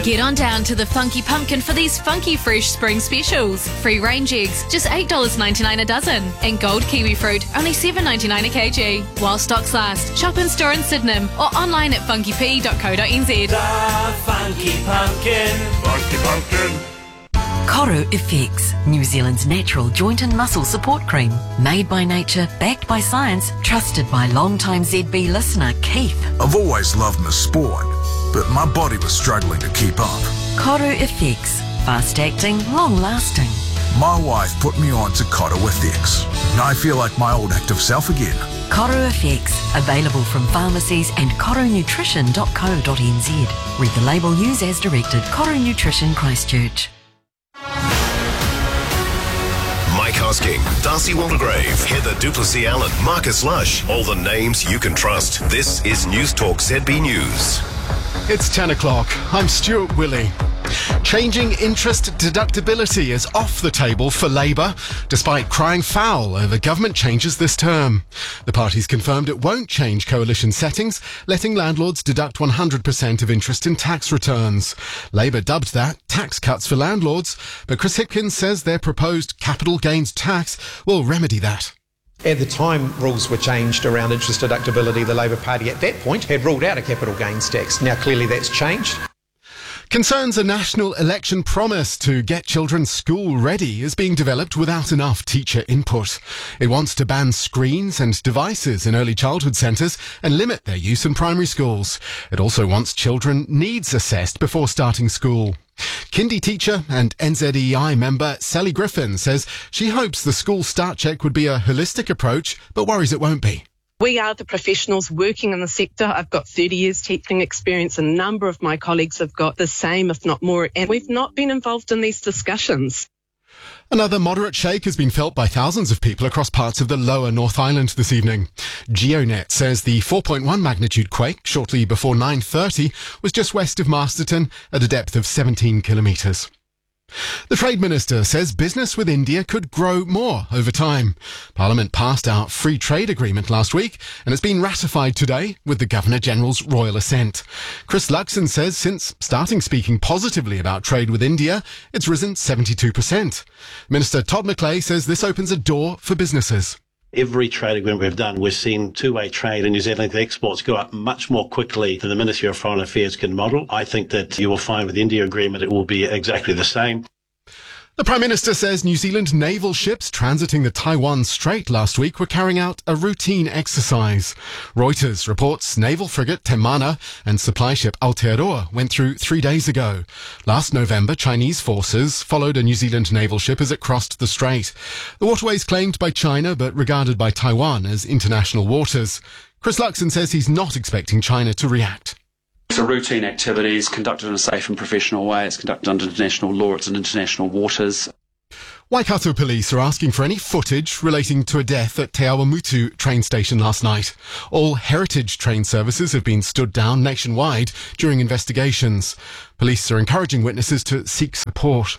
Get on down to the Funky Pumpkin for these funky fresh spring specials. Free range eggs, just $8.99 a dozen. And gold kiwi fruit, only $7.99 a kg. While stocks last, shop in store in Sydenham or online at funkyp.co.nz. The Funky Pumpkin. Funky Pumpkin. Koru FX, New Zealand's natural joint and muscle support cream. Made by nature, backed by science, trusted by long-time ZB listener Keith. I've always loved my sport, but my body was struggling to keep up. Koru FX, fast-acting, long-lasting. My wife put me on to Koru FX. I feel like my old active self again. Koru FX, available from pharmacies and korunutrition.co.nz. Read the label, use as directed. Koru Nutrition, Christchurch. Mike Hosking, Darcy Waldegrave, Heather Duplessis-Allen, Marcus Lush. All the names you can trust. This is News Talk ZB News. It's 10 o'clock. I'm Stuart Willey. Changing interest deductibility is off the table for Labour, despite crying foul over government changes this term. The party's confirmed it won't change coalition settings, letting landlords deduct 100% of interest in tax returns. Labour dubbed that tax cuts for landlords, but Chris Hipkins says their proposed capital gains tax will remedy that. At the time rules were changed around interest deductibility, the Labour Party at that point had ruled out a capital gains tax. Now clearly that's changed. Concerns a national election promise to get children school ready is being developed without enough teacher input. It wants to ban screens and devices in early childhood centres and limit their use in primary schools. It also wants children needs assessed before starting school. Kindy teacher and NZEI member Sally Griffin says she hopes the school start check would be a holistic approach, but worries it won't be. We are the professionals working in the sector. I've got 30 years teaching experience. A number of my colleagues have got the same, if not more, and we've not been involved in these discussions. Another moderate shake has been felt by thousands of people across parts of the lower North Island this evening. GeoNet says the 4.1 magnitude quake shortly before 9:30 was just west of Masterton at a depth of 17 kilometres. The Trade Minister says business with India could grow more over time. Parliament passed our free trade agreement last week and it's been ratified today with the Governor-General's royal assent. Chris Luxon says since starting speaking positively about trade with India, it's risen 72%. Minister Todd McClay says this opens a door for businesses. Every trade agreement we've done, we've seen two-way trade in New Zealand exports go up much more quickly than the Ministry of Foreign Affairs can model. I think that you will find with the India agreement it will be exactly the same. The Prime Minister says New Zealand naval ships transiting the Taiwan Strait last week were carrying out a routine exercise. Reuters reports naval frigate Te Mana and supply ship Aotearoa went through 3 days ago. Last November, Chinese forces followed a New Zealand naval ship as it crossed the strait. The waterway is claimed by China but regarded by Taiwan as international waters. Chris Luxon says he's not expecting China to react. It's a routine activity. It's conducted in a safe and professional way. It's conducted under international law. It's in international waters. Waikato police are asking for any footage relating to a death at Te Awamutu train station last night. All heritage train services have been stood down nationwide during investigations. Police are encouraging witnesses to seek support.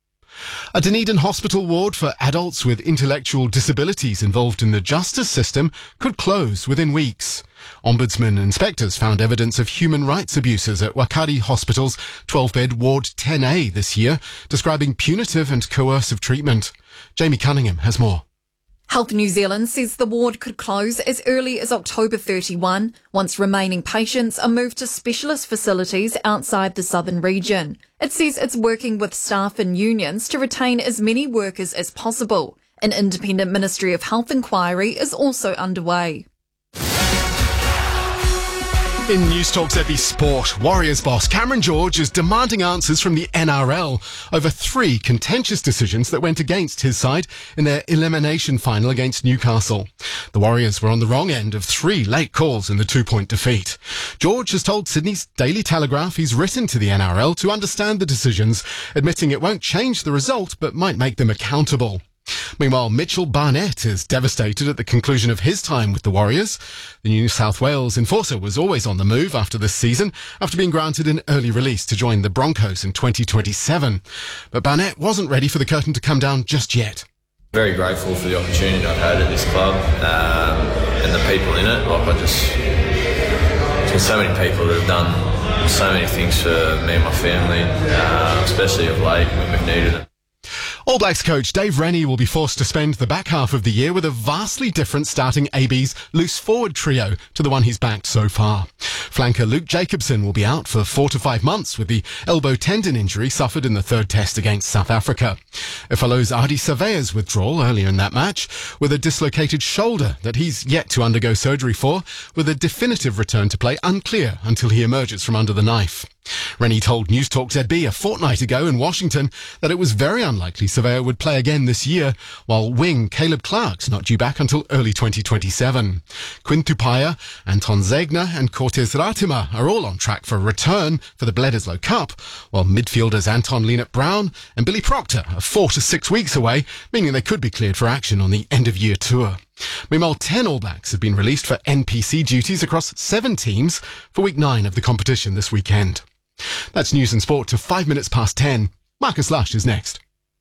A Dunedin hospital ward for adults with intellectual disabilities involved in the justice system could close within weeks. Ombudsman inspectors found evidence of human rights abuses at Wakari Hospital's 12-bed Ward 10A this year, describing punitive and coercive treatment. Jamie Cunningham has more. Health New Zealand says the ward could close as early as October 31 once remaining patients are moved to specialist facilities outside the southern region. It says it's working with staff and unions to retain as many workers as possible. An independent Ministry of Health inquiry is also underway. In News Talk ZB Sport, Warriors boss Cameron George is demanding answers from the NRL over 3 contentious decisions that went against his side in their elimination final against Newcastle. The Warriors were on the wrong end of 3 late calls in the 2-point defeat. George has told Sydney's Daily Telegraph he's written to the NRL to understand the decisions, admitting it won't change the result but might make them accountable. Meanwhile, Mitchell Barnett is devastated at the conclusion of his time with the Warriors. The New South Wales enforcer was always on the move after this season, after being granted an early release to join the Broncos in 2027. But Barnett wasn't ready for the curtain to come down just yet. Very grateful for the opportunity I've had at this club and the people in it. There's been so many people that have done so many things for me and my family, especially of late when we've needed it. All Blacks coach Dave Rennie will be forced to spend the back half of the year with a vastly different starting AB's loose forward trio to the one he's backed so far. Flanker Luke Jacobson will be out for 4 to 5 months with the elbow tendon injury suffered in the third test against South Africa. It follows Ardie Savea's withdrawal earlier in that match with a dislocated shoulder that he's yet to undergo surgery for, with a definitive return to play unclear until he emerges from under the knife. Rennie told News Talk ZB a fortnight ago in Washington that it was very unlikely Savea would play again this year, while wing Caleb Clark's not due back until early 2027. Quinn Tupaia, Anton Zegner and Cortez Ratima are all on track for a return for the Bledisloe Cup, while midfielders Anton Lienert-Brown and Billy Proctor are 4 to 6 weeks away, meaning they could be cleared for action on the end-of-year tour. Meanwhile, 10 All Blacks have been released for NPC duties across 7 teams for Week 9 of the competition this weekend. That's news and sport to 5 minutes past 10. Marcus Lush is next.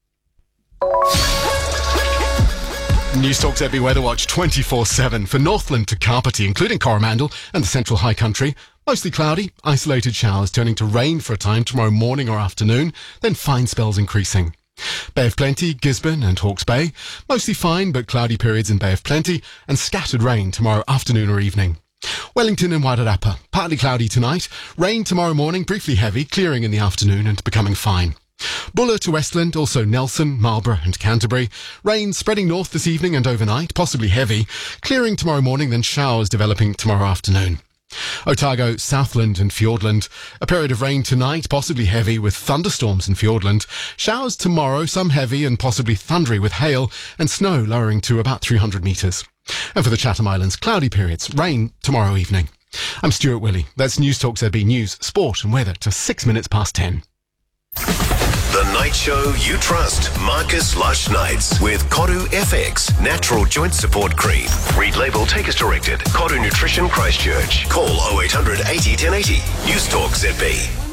News Talk ZB Weather Watch 24/7 for Northland to Kapiti, including Coromandel and the Central High Country. Mostly cloudy, isolated showers turning to rain for a time tomorrow morning or afternoon, then fine spells increasing. Bay of Plenty, Gisborne and Hawke's Bay. Mostly fine but cloudy periods in Bay of Plenty and scattered rain tomorrow afternoon or evening. Wellington and Wairarapa, partly cloudy tonight. Rain tomorrow morning, briefly heavy, clearing in the afternoon and becoming fine. Buller to Westland, also Nelson, Marlborough and Canterbury. Rain spreading north this evening and overnight, possibly heavy. Clearing tomorrow morning, then showers developing tomorrow afternoon. Otago, Southland and Fiordland. A period of rain tonight, possibly heavy with thunderstorms in Fiordland. Showers tomorrow, some heavy and possibly thundery with hail and snow lowering to about 300 metres. And for the Chatham Islands, cloudy periods, rain tomorrow evening. I'm Stuart Willey. That's News Talk ZB News, Sport and Weather to 6 minutes past 10. The night show you trust. Marcus Lush Nights with Koru FX Natural Joint Support Cream. Read label, take as directed. Koru Nutrition Christchurch. Call 0800 80 1080. News Talk ZB.